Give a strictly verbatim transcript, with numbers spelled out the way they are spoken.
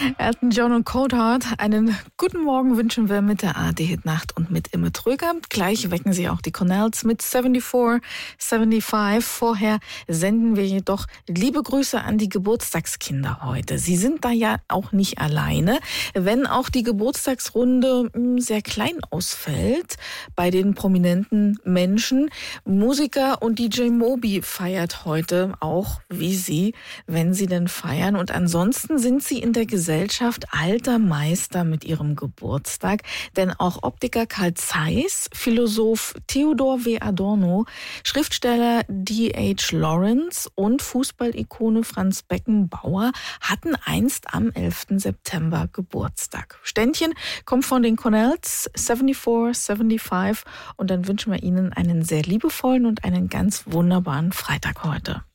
Elton John und Coldheart, einen guten Morgen wünschen wir mit der A D-Hit Nacht und mit Imme Tröger. Gleich wecken Sie auch die Cornells mit vierundsiebzig, fünfundsiebzig. Vorher senden wir jedoch liebe Grüße an die Geburtstagskinder heute. Sie sind da ja auch nicht alleine, wenn auch die Geburtstagsrunde sehr klein ausfällt bei den prominenten Menschen. Musiker und D J Moby feiert heute auch wie Sie, wenn Sie denn feiern. Und ansonsten sind Sie in der Gesellschaft alter Meister mit Ihrem Geburtstag. Denn auch Optiker Carl Zeiss, Philosoph Theodor W. Adorno, Schriftsteller D H Lawrence und Fußballikone Franz Beckenbauer hatten einst am elften September Geburtstag. Ständchen kommt von den Cornells, vierundsiebzig, fünfundsiebzig. Und dann wünschen wir Ihnen einen sehr liebevollen und einen ganz wunderbaren Freitag heute.